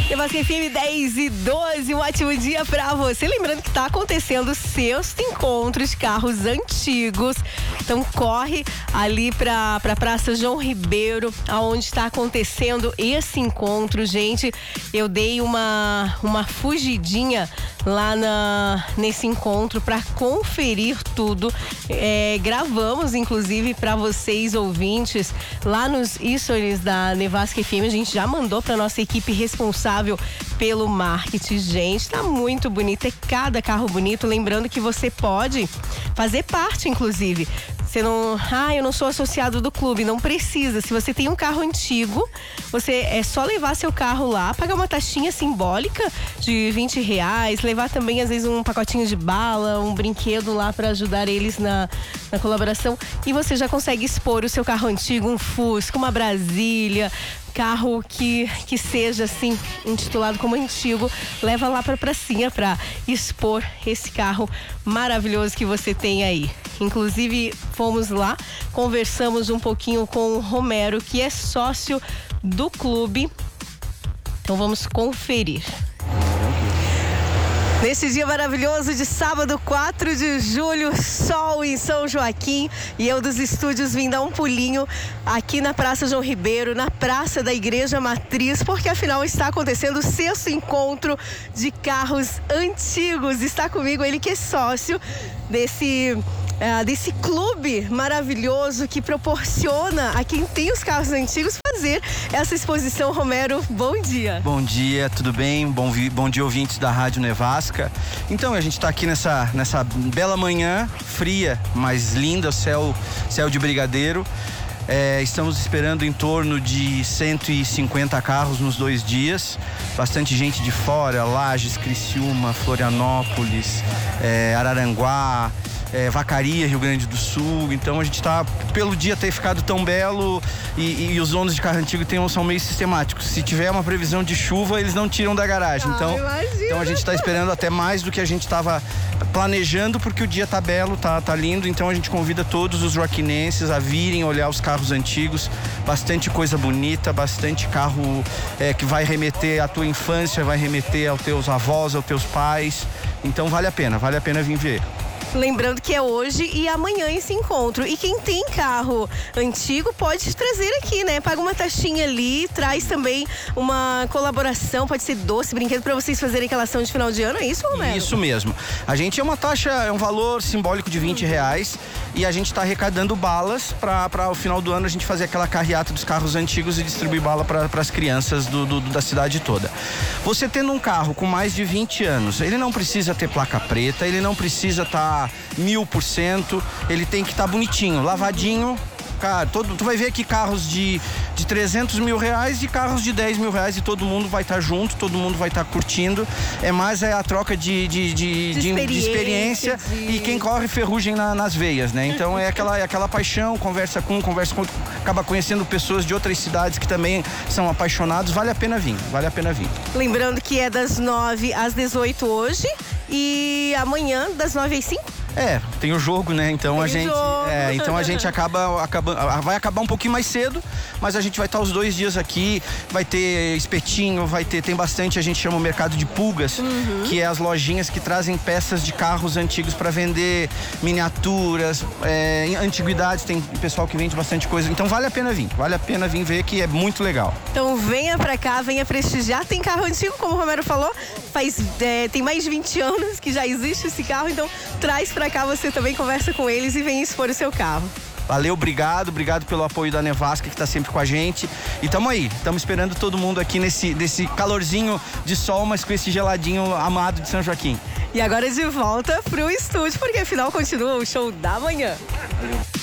Nevasca FM 10:12, um ótimo dia pra você. Lembrando que tá acontecendo o sexto encontro de carros antigos. Então corre ali pra Praça João Ribeiro, aonde está acontecendo esse encontro, gente. Eu dei uma fugidinha lá nesse encontro para conferir tudo. Gravamos, inclusive, para vocês ouvintes, lá nos stories da Nevasca FM. A gente já mandou para nossa equipe responsável pelo marketing. Gente, tá muito bonito, é cada carro bonito. Lembrando que você pode fazer parte, inclusive. Você não, eu não sou associado do clube, não precisa. Se você tem um carro antigo, é só levar seu carro lá, pagar uma taxinha simbólica de R$20, levar também às vezes um pacotinho de bala, um brinquedo lá para ajudar eles na colaboração, e você já consegue expor o seu carro antigo, um Fusca, uma Brasília, carro que seja assim intitulado como antigo, leva lá para pracinha para expor esse carro maravilhoso que você tem aí. Inclusive fomos lá, conversamos um pouquinho com o Romero, que é sócio do clube. Então vamos conferir. Nesse dia maravilhoso de sábado, 4 de julho, sol em São Joaquim, e eu dos estúdios vim dar um pulinho aqui na Praça João Ribeiro, na Praça da Igreja Matriz, porque afinal está acontecendo o sexto encontro de carros antigos. Está comigo ele que é sócio desse clube maravilhoso que proporciona a quem tem os carros antigos fazer essa exposição. Romero, bom dia. Bom dia, tudo bem? Bom dia, ouvintes da Rádio Nevasca. Então, a gente está aqui nessa bela manhã, fria, mas linda, céu de brigadeiro. Estamos esperando em torno de 150 carros nos 2 dias. Bastante gente de fora, Lages, Criciúma, Florianópolis, Araranguá, Vacaria, Rio Grande do Sul. Então a gente está, pelo dia ter ficado tão belo, e os donos de carro antigo são meio sistemáticos. Se tiver uma previsão de chuva, eles não tiram da garagem. Então a gente está esperando até mais do que a gente estava planejando, porque o dia tá belo, tá lindo. Então a gente convida todos os joaquinenses a virem olhar os carros antigos. Bastante coisa bonita, bastante carro que vai remeter à tua infância, vai remeter aos teus avós, aos teus pais. Então vale a pena vir ver. Lembrando que é hoje e amanhã esse encontro. E quem tem carro antigo pode trazer aqui, né? Paga uma taxinha ali, traz também uma colaboração, pode ser doce, brinquedo, para vocês fazerem aquela ação de final de ano, é isso, Romero? Isso mesmo. A gente é um valor simbólico de R$20, e a gente está arrecadando balas para o final do ano a gente fazer aquela carreata dos carros antigos e distribuir bala para as crianças da cidade toda. Você tendo um carro com mais de 20 anos, ele não precisa ter placa preta, ele não precisa estar 1000%, ele tem que estar bonitinho, lavadinho. Cara, tu vai ver aqui carros de R$300 mil e carros de R$10 mil, e todo mundo vai estar junto, todo mundo vai estar curtindo. Mais a troca de experiência e quem corre ferrugem nas veias, né? Então é aquela paixão, conversa com outro, acaba conhecendo pessoas de outras cidades que também são apaixonados. Vale a pena vir. Lembrando que é das 9 às 18 hoje e amanhã das 9 às 5. Tem o jogo, né? Então a gente vai acabar um pouquinho mais cedo, mas a gente vai estar os 2 dias aqui. Vai ter espetinho, tem bastante, a gente chama o mercado de pulgas, que é as lojinhas que trazem peças de carros antigos para vender, miniaturas, antiguidades. Tem pessoal que vende bastante coisa. Então vale a pena vir ver, que é muito legal. Então venha pra cá, venha prestigiar. Tem carro antigo, como o Romero falou, tem mais de 20 anos que já existe esse carro, então traz pra cá, você também conversa com eles e vem expor o seu carro. Valeu, obrigado pelo apoio da Nevasca, que tá sempre com a gente. E estamos esperando todo mundo aqui nesse calorzinho de sol, mas com esse geladinho amado de São Joaquim. E agora de volta pro estúdio, porque afinal continua o show da manhã. Valeu.